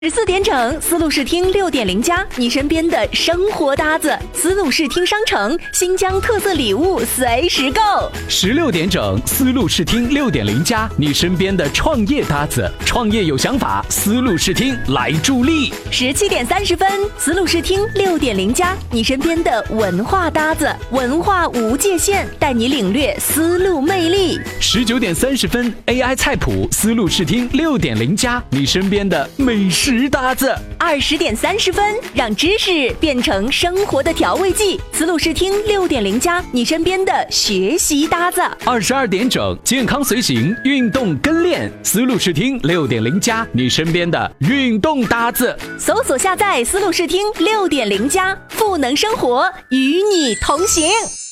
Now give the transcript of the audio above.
14点整，思路视听6.0加，你身边的生活搭子。思路视听商城，新疆特色礼物随时购。 16点整，思路视听6.0加，你身边的创业搭子。创业有想法，思路视听来助力。 17点30分，思路视听6.0加，你身边的文化搭子。文化无界限，带你领略思路魅力。 19点30分 ，AI 菜谱，思路视听6.0加，你身边的美食搭子。 20点30分，让知识变成生活的调味剂。思路视听6.0加，你身边的学习搭子。 22点整，健康随行，运动跟练。思路视听6.0加，你身边的运动搭子。 搜索下载思路视听6.0加，赋能生活，与你同行。